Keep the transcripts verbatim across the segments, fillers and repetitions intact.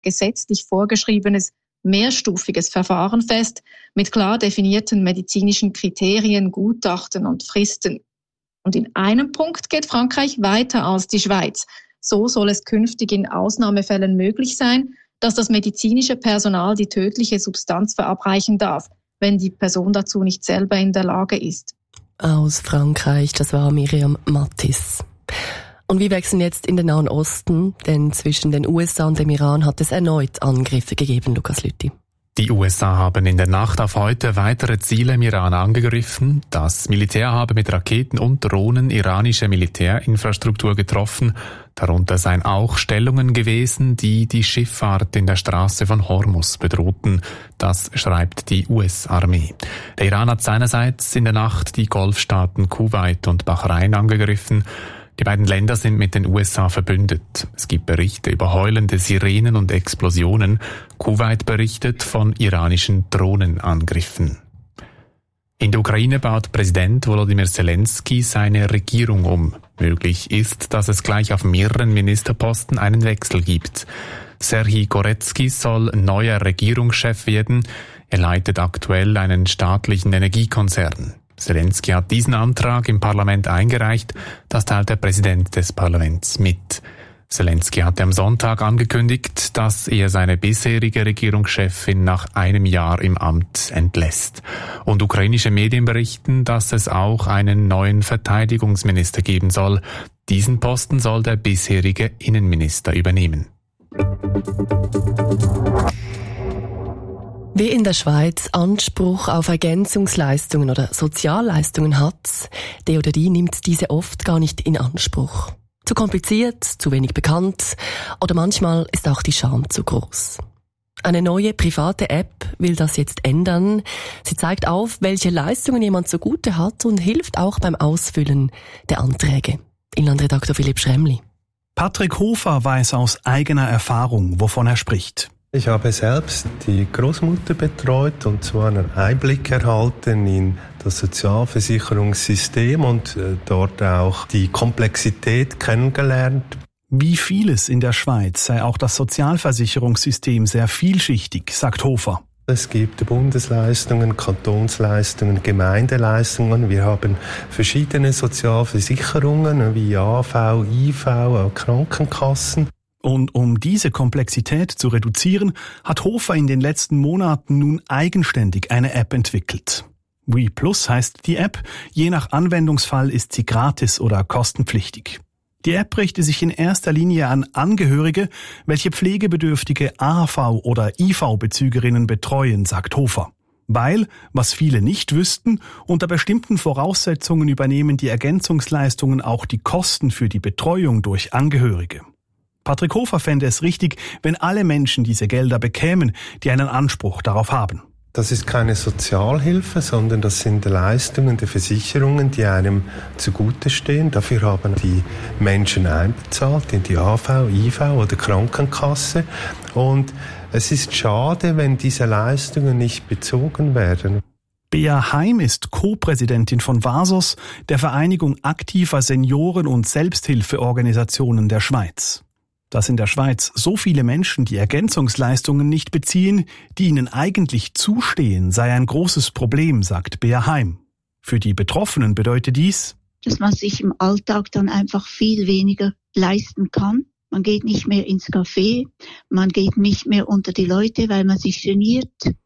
gesetzlich vorgeschriebenes mehrstufiges Verfahren fest, mit klar definierten medizinischen Kriterien, Gutachten und Fristen. Und in einem Punkt geht Frankreich weiter als die Schweiz. So soll es künftig in Ausnahmefällen möglich sein, dass das medizinische Personal die tödliche Substanz verabreichen darf, wenn die Person dazu nicht selber in der Lage ist. Aus Frankreich, das war Miriam Mattis. Und wir wechseln jetzt in den Nahen Osten, denn zwischen den U S A und dem Iran hat es erneut Angriffe gegeben, Lukas Lüthi. Die U S A haben in der Nacht auf heute weitere Ziele im Iran angegriffen. Das Militär habe mit Raketen und Drohnen iranische Militärinfrastruktur getroffen. Darunter seien auch Stellungen gewesen, die die Schifffahrt in der Straße von Hormuz bedrohten. Das schreibt die U S-Armee. Der Iran hat seinerseits in der Nacht die Golfstaaten Kuwait und Bahrain angegriffen. Die beiden Länder sind mit den U S A verbündet. Es gibt Berichte über heulende Sirenen und Explosionen. Kuwait berichtet von iranischen Drohnenangriffen. In der Ukraine baut Präsident Volodymyr Zelensky seine Regierung um. Möglich ist, dass es gleich auf mehreren Ministerposten einen Wechsel gibt. Serhij Gorecki soll neuer Regierungschef werden. Er leitet aktuell einen staatlichen Energiekonzern. Zelensky hat diesen Antrag im Parlament eingereicht, das teilt der Präsident des Parlaments mit. Zelensky hatte am Sonntag angekündigt, dass er seine bisherige Regierungschefin nach einem Jahr im Amt entlässt. Und ukrainische Medien berichten, dass es auch einen neuen Verteidigungsminister geben soll. Diesen Posten soll der bisherige Innenminister übernehmen. Wer in der Schweiz Anspruch auf Ergänzungsleistungen oder Sozialleistungen hat, der oder die nimmt diese oft gar nicht in Anspruch. Zu kompliziert, zu wenig bekannt oder manchmal ist auch die Scham zu groß. Eine neue private App will das jetzt ändern. Sie zeigt auf, welche Leistungen jemand zugute hat und hilft auch beim Ausfüllen der Anträge. Inlandredaktor Philipp Schremli. Patrick Hofer weiß aus eigener Erfahrung, wovon er spricht. Ich habe selbst die Großmutter betreut und zwar einen Einblick erhalten in das Sozialversicherungssystem und dort auch die Komplexität kennengelernt. Wie vieles in der Schweiz sei auch das Sozialversicherungssystem sehr vielschichtig, sagt Hofer. Es gibt Bundesleistungen, Kantonsleistungen, Gemeindeleistungen. Wir haben verschiedene Sozialversicherungen wie A V, I V, auch Krankenkassen. Und um diese Komplexität zu reduzieren, hat Hofer in den letzten Monaten nun eigenständig eine App entwickelt. WePlus heißt die App, je nach Anwendungsfall ist sie gratis oder kostenpflichtig. Die App richte sich in erster Linie an Angehörige, welche pflegebedürftige A H V- oder I V-Bezügerinnen betreuen, sagt Hofer. Weil, was viele nicht wüssten, unter bestimmten Voraussetzungen übernehmen die Ergänzungsleistungen auch die Kosten für die Betreuung durch Angehörige. Patrick Hofer fände es richtig, wenn alle Menschen diese Gelder bekämen, die einen Anspruch darauf haben. Das ist keine Sozialhilfe, sondern das sind Leistungen der Versicherungen, die einem zugute stehen. Dafür haben die Menschen einbezahlt in die A V, I V oder Krankenkasse. Und es ist schade, wenn diese Leistungen nicht bezogen werden. Bea Heim ist Co-Präsidentin von VASOS, der Vereinigung aktiver Senioren- und Selbsthilfeorganisationen der Schweiz. Dass in der Schweiz so viele Menschen die Ergänzungsleistungen nicht beziehen, die ihnen eigentlich zustehen, sei ein großes Problem, sagt Bea Heim. Für die Betroffenen bedeutet dies, dass man sich im Alltag dann einfach viel weniger leisten kann. Man geht nicht mehr ins Café, man geht nicht mehr unter die Leute, weil man sich geniert.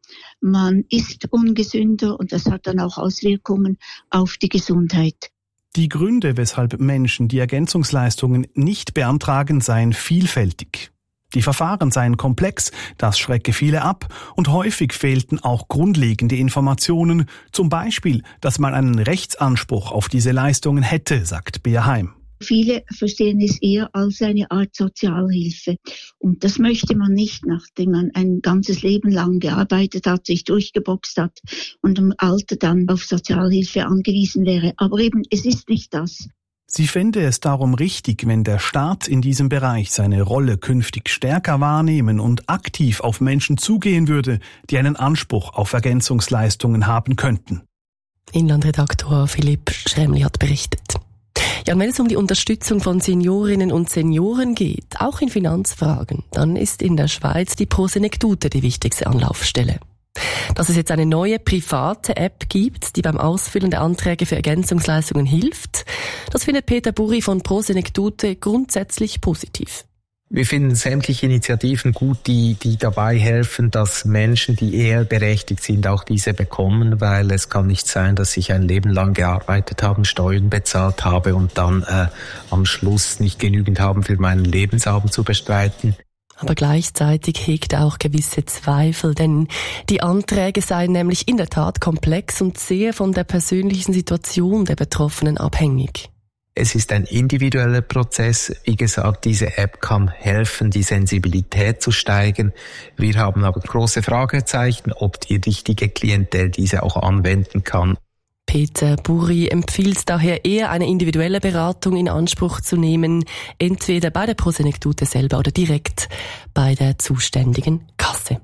Man isst ungesünder und das hat dann auch Auswirkungen auf die Gesundheit. Die Gründe, weshalb Menschen die Ergänzungsleistungen nicht beantragen, seien vielfältig. Die Verfahren seien komplex, das schrecke viele ab und häufig fehlten auch grundlegende Informationen, zum Beispiel, dass man einen Rechtsanspruch auf diese Leistungen hätte, sagt Bea Heim. Viele verstehen es eher als eine Art Sozialhilfe. Und das möchte man nicht, nachdem man ein ganzes Leben lang gearbeitet hat, sich durchgeboxt hat und im Alter dann auf Sozialhilfe angewiesen wäre. Aber eben, es ist nicht das. Sie fände es darum richtig, wenn der Staat in diesem Bereich seine Rolle künftig stärker wahrnehmen und aktiv auf Menschen zugehen würde, die einen Anspruch auf Ergänzungsleistungen haben könnten. Inlandredaktor Philipp Schremli hat berichtet. Ja, und wenn es um die Unterstützung von Seniorinnen und Senioren geht, auch in Finanzfragen, dann ist in der Schweiz die Prosenektute die wichtigste Anlaufstelle. Dass es jetzt eine neue private App gibt, die beim Ausfüllen der Anträge für Ergänzungsleistungen hilft, das findet Peter Buri von Prosenektute grundsätzlich positiv. Wir finden sämtliche Initiativen gut, die, die dabei helfen, dass Menschen, die eher berechtigt sind, auch diese bekommen, weil es kann nicht sein, dass ich ein Leben lang gearbeitet habe, Steuern bezahlt habe und dann äh, am Schluss nicht genügend haben, für meinen Lebensabend zu bestreiten. Aber gleichzeitig hegt er auch gewisse Zweifel, denn die Anträge seien nämlich in der Tat komplex und sehr von der persönlichen Situation der Betroffenen abhängig. Es ist ein individueller Prozess. Wie gesagt, diese App kann helfen, die Sensibilität zu steigern. Wir haben aber große Fragezeichen, ob die richtige Klientel diese auch anwenden kann. Peter Buri empfiehlt daher eher, eine individuelle Beratung in Anspruch zu nehmen, entweder bei der Prosenektute selber oder direkt bei der zuständigen Kasse.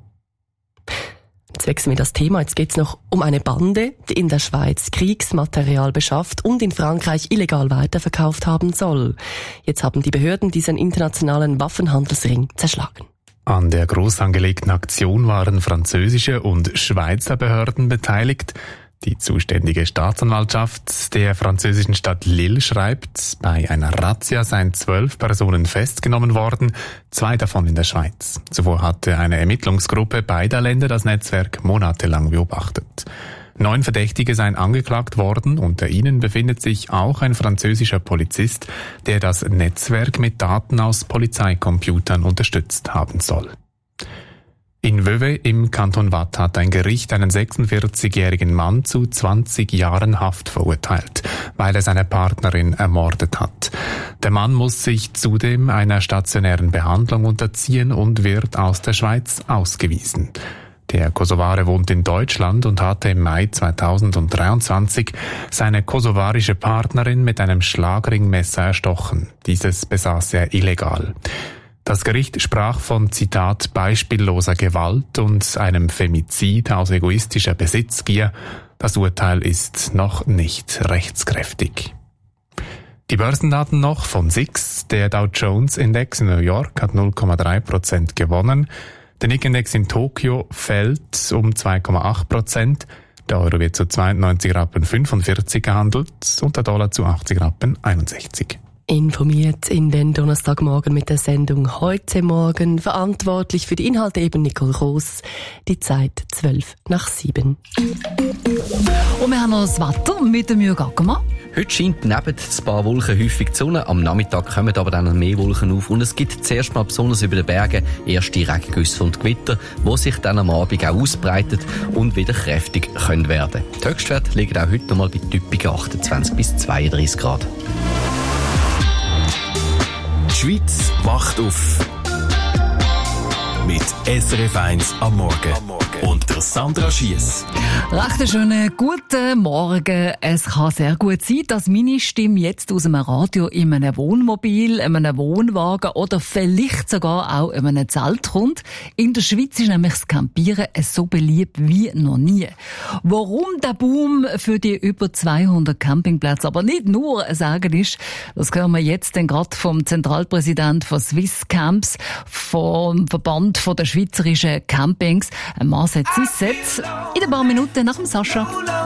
Jetzt wechseln wir das Thema. Jetzt geht es noch um eine Bande, die in der Schweiz Kriegsmaterial beschafft und in Frankreich illegal weiterverkauft haben soll. Jetzt haben die Behörden diesen internationalen Waffenhandelsring zerschlagen. An der groß angelegten Aktion waren französische und Schweizer Behörden beteiligt. Die zuständige Staatsanwaltschaft der französischen Stadt Lille schreibt, bei einer Razzia seien zwölf Personen festgenommen worden, zwei davon in der Schweiz. Zuvor hatte eine Ermittlungsgruppe beider Länder das Netzwerk monatelang beobachtet. Neun Verdächtige seien angeklagt worden, unter ihnen befindet sich auch ein französischer Polizist, der das Netzwerk mit Daten aus Polizeicomputern unterstützt haben soll. In Vevey im Kanton Waadt hat ein Gericht einen sechsundvierzigjährigen Mann zu zwanzig Jahren Haft verurteilt, weil er seine Partnerin ermordet hat. Der Mann muss sich zudem einer stationären Behandlung unterziehen und wird aus der Schweiz ausgewiesen. Der Kosovare wohnt in Deutschland und hatte im Mai zweitausenddreiundzwanzig seine kosovarische Partnerin mit einem Schlagringmesser erstochen. Dieses besaß er illegal. Das Gericht sprach von, Zitat, beispielloser Gewalt und einem Femizid aus egoistischer Besitzgier. Das Urteil ist noch nicht rechtskräftig. Die Börsendaten noch von S I X. Der Dow Jones Index in New York hat null Komma drei Prozent gewonnen. Der Nikkei-Index in Tokio fällt um zwei Komma acht Prozent. Der Euro wird zu zweiundneunzig Rappen fünfundvierzig gehandelt und der Dollar zu achtzig Rappen einundsechzig. Informiert in den Donnerstagmorgen mit der Sendung «Heute Morgen». Verantwortlich für die Inhalte eben Nicole Gross. Die Zeit zwölf nach sieben. Und wir haben noch das Wetter mit dem Jürg Ackermann. Heute scheint neben ein paar Wolken häufig die Sonne. Am Nachmittag kommen aber dann mehr Wolken auf. Und es gibt zuerst mal besonders über den Bergen erste Regengüsse und Gewitter, die sich dann am Abend auch ausbreiten und wieder kräftig können werden. Die Höchstwerte liegen auch heute noch mal bei typischen achtundzwanzig bis zweiunddreißig Grad. Die Schweiz wacht auf. Mit S R F eins am Morgen. Und der Sandra Schiess. Recht schönen guten Morgen. Es kann sehr gut sein, dass meine Stimme jetzt aus einem Radio in einem Wohnmobil, in einem Wohnwagen oder vielleicht sogar auch in einem Zelt kommt. In der Schweiz ist nämlich das Campieren so beliebt wie noch nie. Warum der Boom für die über zweihundert Campingplätze aber nicht nur ein Sagen ist, das hören wir jetzt gerade vom Zentralpräsident von Swiss Camps, vom Verband von der schweizerischen Campings, Marcel Zisset, in ein paar Minuten nach dem Sascha.